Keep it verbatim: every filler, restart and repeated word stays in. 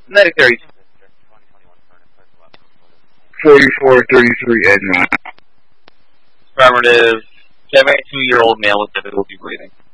Medicare. forty-four thirty-three Edna. Affirmative. seventy-two-year-old male with difficulty breathing.